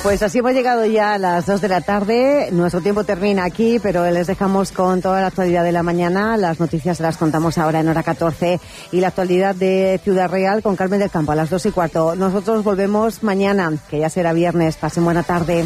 Pues así hemos llegado ya a las 2 de la tarde. Nuestro tiempo termina aquí, pero les dejamos con toda la actualidad de la mañana. Las noticias se las contamos ahora en hora 14 y la actualidad de Ciudad Real con Carmen del Campo a las 2:15. Nosotros volvemos mañana, que ya será viernes. Pasen buena tarde.